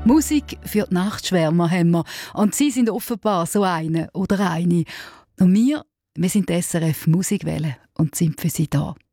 Musik für die Nachtschwärmer haben wir. Und Sie sind offenbar so eine oder eine. Und wir sind die SRF Musikwelle und sind für Sie da.